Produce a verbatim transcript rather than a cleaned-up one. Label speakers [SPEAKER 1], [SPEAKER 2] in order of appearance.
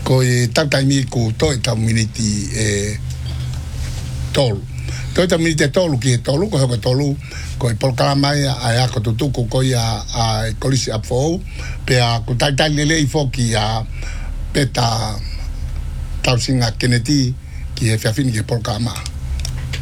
[SPEAKER 1] ko e tataimi ku to e tau miniti e tolu. To e tau miniti e tolu ki e tolu, ko hoko tolu, ko e polkalamai a ako tutuku ko ia a kolisi a fou, pe a ku taitai lele i foki a peta tau singa keneti ki e whiawhini ki e polkalamai.